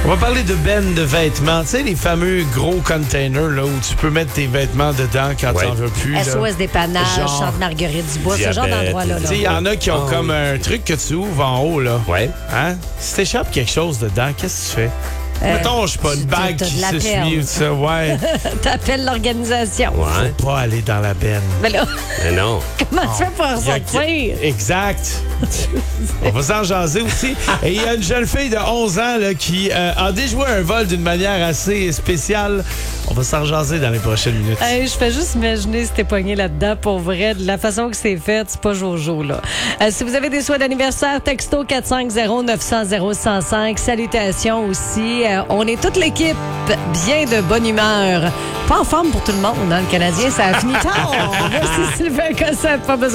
On va parler de bennes de vêtements. Tu sais, les fameux gros containers là, où tu peux mettre tes vêtements dedans quand t'en veux plus. SOS dépannage, Chante Marguerite Dubois, ce genre d'endroit-là. Il y en a qui ont comme un truc que tu ouvres en haut. Là. Ouais. Hein? Si t'échappes quelque chose dedans, qu'est-ce que tu fais? Mettons, je sais pas, une bague qui s'essuie ou ça, ouais. T'appelles l'organisation. Ouais. Faut pas aller dans la benne. Mais là, Mais non. comment tu fais pour en sortir? Exact. On va s'en jaser aussi. Et il y a une jeune fille de 11 ans là, qui a déjoué un vol d'une manière assez spéciale. On va s'en jaser dans les prochaines minutes. Hey, je fais juste imaginer si t'es pogné là-dedans pour vrai. De la façon que c'est fait, c'est pas Jojo, là. Si vous avez des souhaits d'anniversaire, texto 450-900-0105. Salutations aussi. On est toute l'équipe bien de bonne humeur. Pas en forme pour tout le monde, hein, le Canadien. Ça a fini tard. Voici Sylvain Cossette. Pas besoin